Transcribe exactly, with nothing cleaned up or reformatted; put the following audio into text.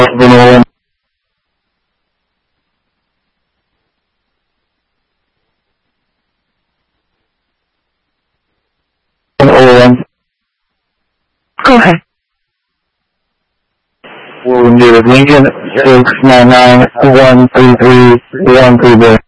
Lincoln. Go ahead. William David Lincoln, six nine nine one three three one three zero.